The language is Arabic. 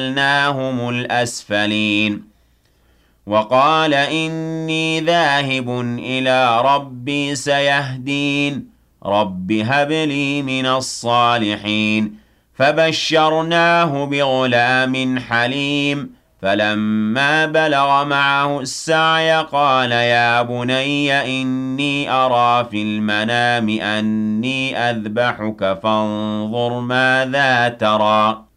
فجعلناهم الأسفلين وقال إني ذاهب إلى ربي سيهدين رب هب لي من الصالحين فبشرناه بغلام حليم فلما بلغ معه السعي قال يا بني إني أرى في المنام أني أذبحك فانظر ماذا ترى